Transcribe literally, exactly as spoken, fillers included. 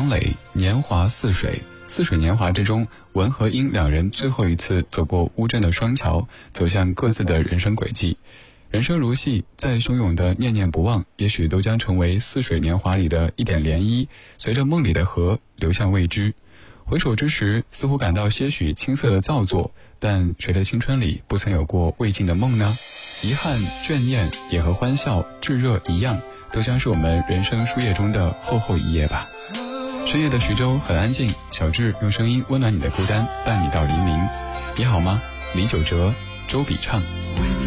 杨磊年华似水，似水年华之中，文和英两人最后一次走过乌镇的双桥，走向各自的人生轨迹。人生如戏，再汹涌的念念不忘，也许都将成为似水年华里的一点涟漪，随着梦里的河流向未知。回首之时，似乎感到些许青涩的造作，但谁的青春里不曾有过未尽的梦呢？遗憾、眷念也和欢笑、炙热一样，都将是我们人生书页中的厚厚一页吧。深夜的徐州很安静，小智用声音温暖你的孤单，伴你到黎明。你好吗？李玖哲、周笔畅。